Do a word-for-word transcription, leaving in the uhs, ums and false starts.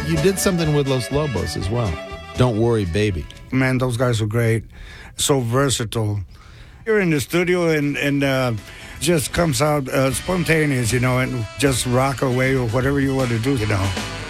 You did something with Los Lobos as well. Don't Worry, Baby. Man, those guys were great. So versatile. You're in the studio and, and uh, just comes out uh, spontaneous, you know, and just rock away or whatever you want to do, you know.